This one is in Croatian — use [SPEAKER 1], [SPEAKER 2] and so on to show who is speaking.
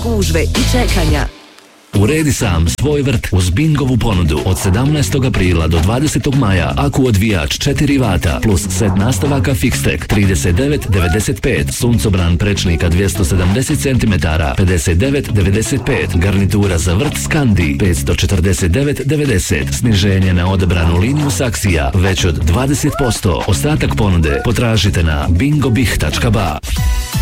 [SPEAKER 1] gužve i čekanja.
[SPEAKER 2] Uredi sam svoj vrt uz Bingovu ponudu. Od 17. aprila do 20. maja Aku odvijač 4 vata plus set nastavaka Fixtech 39,95, suncobran prečnika 270 cm 59,95, garnitura za vrt Skandi 549,90, sniženje na odabranu liniju saksija već od 20%. Ostatak ponude potražite na bingobih.ba.